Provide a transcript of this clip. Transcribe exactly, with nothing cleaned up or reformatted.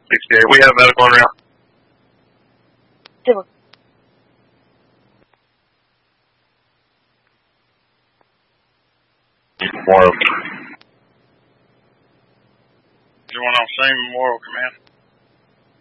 sixty-eight. We have medical on route. Sure. Memorial. You want on scene, Memorial Command?